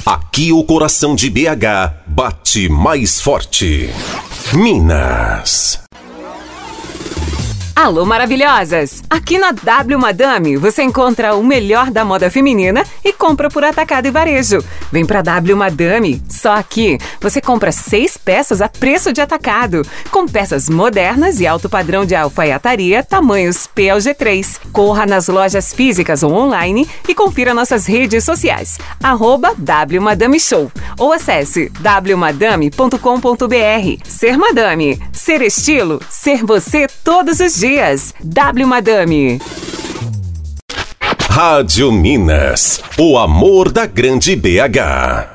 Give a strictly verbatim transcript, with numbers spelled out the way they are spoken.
Aqui o coração de B H bate mais forte. Minas. Alô, maravilhosas! Aqui na W Madame você encontra o melhor da moda feminina e compra por atacado e varejo. Vem pra W Madame, só aqui você compra seis peças a preço de atacado, com peças modernas e alto padrão de alfaiataria, tamanhos P ao G três. Corra nas lojas físicas ou online e confira nossas redes sociais, arroba W Madame Show, ou acesse w madame ponto com ponto b r. Ser Madame, ser estilo, ser você todos os dias. W Madame. Rádio Minas, o amor da grande B H.